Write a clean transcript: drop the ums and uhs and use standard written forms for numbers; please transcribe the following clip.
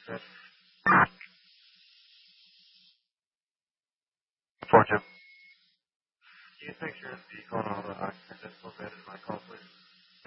Georgia. Can you take your vehicle and all the occupants that's located in my call, please?